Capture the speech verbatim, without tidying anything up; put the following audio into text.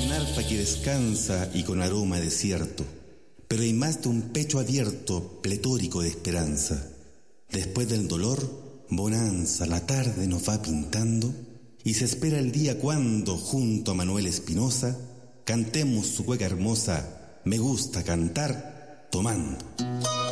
un arpa que descansa y con aroma desierto, pero hay más de un pecho abierto, pletórico de esperanza. Después del dolor, bonanza, la tarde nos va pintando y se espera el día cuando, junto a Manuel Espinosa, cantemos su cueca hermosa, me gusta cantar tomando.